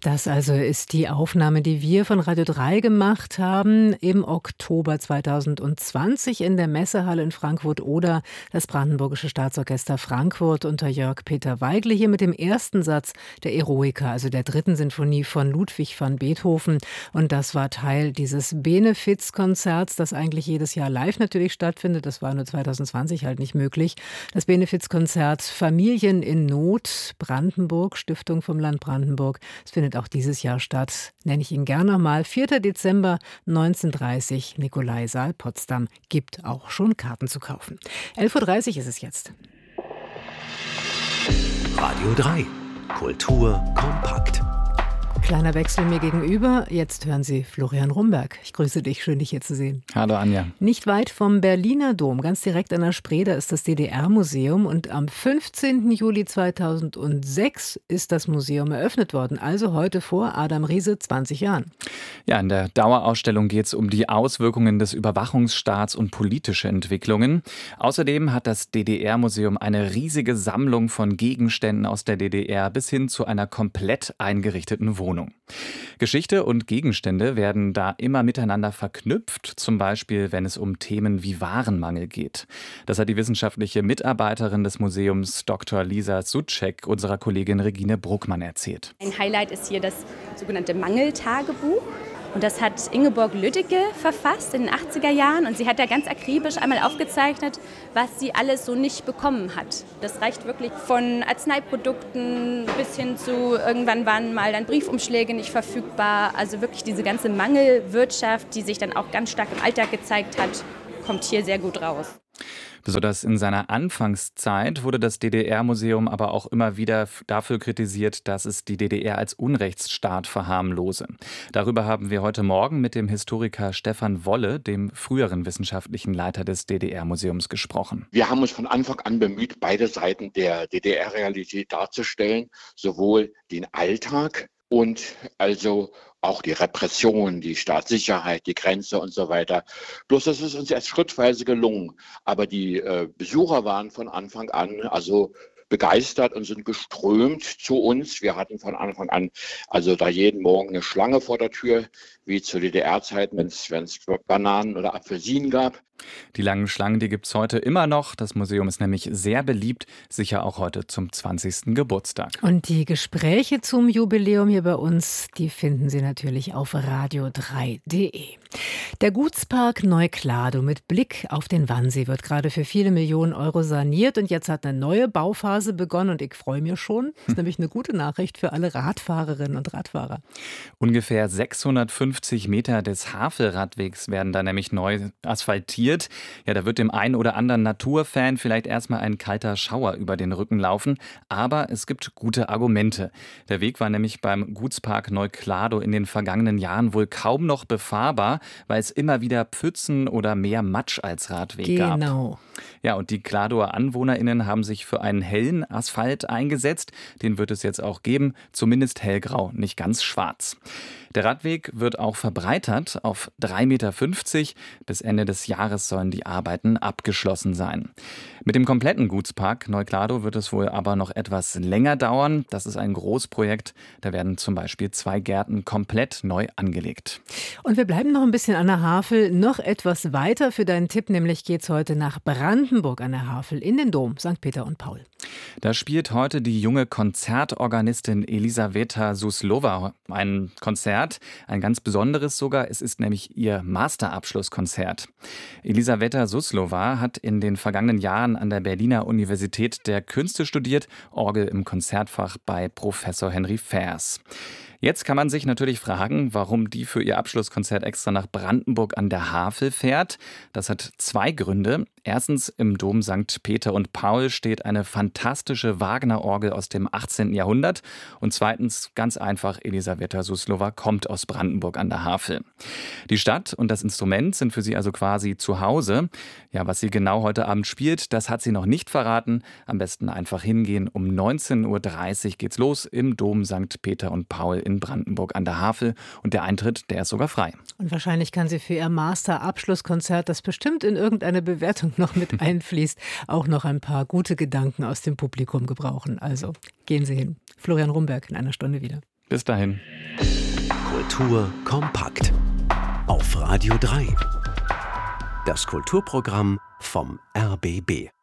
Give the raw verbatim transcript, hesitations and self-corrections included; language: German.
Das also ist die Aufnahme, die wir von Radio drei gemacht haben im Oktober zweitausendzwanzig in der Messehalle in Frankfurt oder das Brandenburgische Staatsorchester Frankfurt unter Jörg Peter Weigle hier mit dem ersten Satz der Eroica, also der dritten Sinfonie von Ludwig van Beethoven. Und das war Teil dieses Benefizkonzerts, das eigentlich jedes Jahr live natürlich stattfindet. Das war nur zweitausendzwanzig halt nicht möglich. Das Benefizkonzert Familien in Not, Brandenburg, Stiftung vom Land Brandenburg. Es findet auch dieses Jahr statt, nenne ich ihn gerne nochmal. vierter Dezember neunzehnhundertdreißig, Nikolaisaal Potsdam. Gibt auch schon Karten zu kaufen. elf Uhr dreißig ist es jetzt. Radio drei. Kultur kompakt. Kleiner Wechsel mir gegenüber. Jetzt hören Sie Florian Rumberg. Ich grüße dich, schön dich hier zu sehen. Hallo Anja. Nicht weit vom Berliner Dom, ganz direkt an der Spree, da ist das D D R-Museum und am fünfzehnten Juli zweitausendsechs ist das Museum eröffnet worden, also heute vor Adam Riese zwanzig Jahren. Ja, in der Dauerausstellung geht es um die Auswirkungen des Überwachungsstaats und politische Entwicklungen. Außerdem hat das D D R-Museum eine riesige Sammlung von Gegenständen aus der D D R bis hin zu einer komplett eingerichteten Wohnung. Geschichte und Gegenstände werden da immer miteinander verknüpft, zum Beispiel wenn es um Themen wie Warenmangel geht. Das hat die wissenschaftliche Mitarbeiterin des Museums Doktor Lisa Suchek unserer Kollegin Regine Bruckmann erzählt. Ein Highlight ist hier das sogenannte Mangeltagebuch. Und das hat Ingeborg Lüdecke verfasst in den achtziger Jahren. Und sie hat da ganz akribisch einmal aufgezeichnet, was sie alles so nicht bekommen hat. Das reicht wirklich von Arzneiprodukten bis hin zu, irgendwann waren mal dann Briefumschläge nicht verfügbar. Also wirklich diese ganze Mangelwirtschaft, die sich dann auch ganz stark im Alltag gezeigt hat, kommt hier sehr gut raus. Besonders in seiner Anfangszeit wurde das D D R-Museum aber auch immer wieder dafür kritisiert, dass es die D D R als Unrechtsstaat verharmlose. Darüber haben wir heute Morgen mit dem Historiker Stefan Wolle, dem früheren wissenschaftlichen Leiter des D D R-Museums, gesprochen. Wir haben uns von Anfang an bemüht, beide Seiten der D D R-Realität darzustellen, sowohl den Alltag und also auch die Repression, die Staatssicherheit, die Grenze und so weiter. Bloß das ist uns erst schrittweise gelungen. Aber die äh, Besucher waren von Anfang an also begeistert und sind geströmt zu uns. Wir hatten von Anfang an also da jeden Morgen eine Schlange vor der Tür, wie zu D D R-Zeiten, wenn es Bananen oder Apfelsinen gab. Die langen Schlangen, die gibt es heute immer noch. Das Museum ist nämlich sehr beliebt, sicher auch heute zum zwanzigsten Geburtstag. Und die Gespräche zum Jubiläum hier bei uns, die finden Sie natürlich auf radio drei punkt de. Der Gutspark Neuklado mit Blick auf den Wannsee wird gerade für viele Millionen Euro saniert und jetzt hat eine neue Bauphase begonnen und ich freue mich schon. Das ist nämlich eine gute Nachricht für alle Radfahrerinnen und Radfahrer. Ungefähr sechshundertfünfzig Meter des Havelradwegs werden da nämlich neu asphaltiert. Ja, da wird dem einen oder anderen Naturfan vielleicht erstmal ein kalter Schauer über den Rücken laufen, aber es gibt gute Argumente. Der Weg war nämlich beim Gutspark Neuklado in den vergangenen Jahren wohl kaum noch befahrbar, weil es immer wieder Pfützen oder mehr Matsch als Radweg genau. gab. Genau. Ja, und die Kladower AnwohnerInnen haben sich für einen hellen Asphalt eingesetzt. Den wird es jetzt auch geben, zumindest hellgrau, nicht ganz schwarz. Der Radweg wird auch verbreitert auf drei Meter fünfzig. Bis Ende des Jahres sollen die Arbeiten abgeschlossen sein. Mit dem kompletten Gutspark Neuklado wird es wohl aber noch etwas länger dauern. Das ist ein Großprojekt. Da werden zum Beispiel zwei Gärten komplett neu angelegt. Und wir bleiben noch ein bisschen an der Havel, noch etwas weiter für deinen Tipp, nämlich geht es heute nach Brandenburg an der Havel in den Dom, Sankt Peter und Paul. Da spielt heute die junge Konzertorganistin Elisaweta Suslova ein Konzert, ein ganz besonderes sogar. Es ist nämlich ihr Masterabschlusskonzert. Elisaweta Suslova hat in den vergangenen Jahren an der Berliner Universität der Künste studiert, Orgel im Konzertfach bei Professor Henry Fers. Jetzt kann man sich natürlich fragen, warum die für ihr Abschlusskonzert extra nach Brandenburg an der Havel fährt. Das hat zwei Gründe. Erstens, im Dom Sankt Peter und Paul steht eine fantastische Wagner-Orgel aus dem achtzehnten Jahrhundert. Und zweitens, ganz einfach, Elisaweta Suslova kommt aus Brandenburg an der Havel. Die Stadt und das Instrument sind für sie also quasi zu Hause. Ja, was sie genau heute Abend spielt, das hat sie noch nicht verraten. Am besten einfach hingehen. Um neunzehn Uhr dreißig geht's los im Dom Sankt Peter und Paul in Brandenburg an der Havel. Und der Eintritt, der ist sogar frei. Und wahrscheinlich kann sie für ihr Master-Abschlusskonzert, das bestimmt in irgendeine Bewertung noch mit einfließt, auch noch ein paar gute Gedanken aus dem Publikum gebrauchen. Also gehen Sie hin. Florian Rumberg in einer Stunde wieder. Bis dahin. Kultur kompakt. Auf Radio drei. Das Kulturprogramm vom R B B.